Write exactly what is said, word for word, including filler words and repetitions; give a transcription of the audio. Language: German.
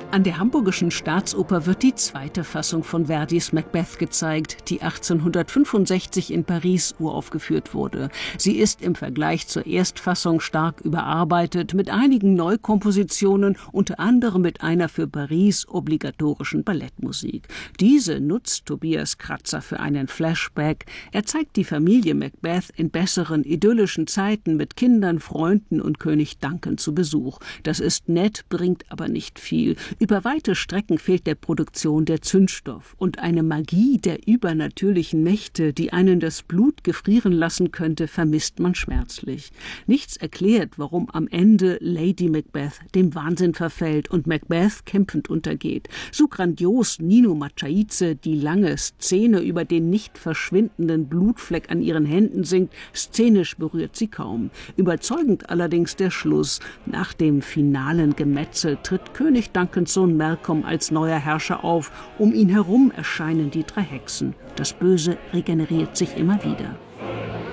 An der Hamburgischen Staatsoper wird die zweite Fassung von Verdis Macbeth gezeigt, die achtzehnhundertfünfundsechzig in Paris uraufgeführt wurde. Sie ist im Vergleich zur Erstfassung stark überarbeitet, mit einigen Neukompositionen, unter anderem mit einer für Paris obligatorischen Ballettmusik. Diese nutzt Tobias Kratzer für einen Flashback. Er zeigt die Familie Macbeth in besseren, idyllischen Zeiten mit Kindern, Freunden und König Duncan zu Besuch. Das ist nett, bringt aber nicht viel. Über weite Strecken fehlt der Produktion der Zündstoff und eine Magie der übernatürlichen Mächte, die einen das Blut gefrieren lassen könnte, vermisst man schmerzlich. Nichts erklärt, warum am Ende Lady Macbeth dem Wahnsinn verfällt und Macbeth kämpfend untergeht. So grandios Nino Machaidze die lange Szene über den nicht verschwindenden Blutfleck an ihren Händen singt, szenisch berührt sie kaum. Überzeugend allerdings der Schluss. Nach dem finalen Gemetzel tritt König Duncans Sohn Malcolm als neuer Herrscher auf. Um ihn herum erscheinen die drei Hexen. Das Böse regeneriert sich immer wieder.